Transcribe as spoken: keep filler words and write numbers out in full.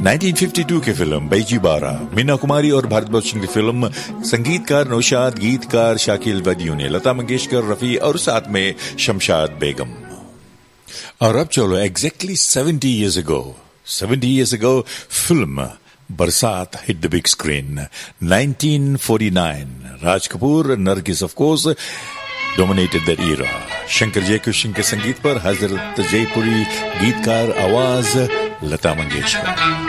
Nineteen fifty to की film बैजी बारा, मीना कुमारी और भारत भूषण की फिल्म, संगीतकार नौशाद, गीतकार शाकिल वदियों ने, लता मंगेशकर, रफी और साथ में शमशाद बेगम। और अब चलो exactly seventy years ago seventy years ago film बरसात hit the big screen. Nineteen forty nine, Raj Kapoor, Nargis of course dominated that era। Shankar Jaikishan के संगीत पर हजरत जयपुरी, गीतकार आवाज लता मंगेशकर।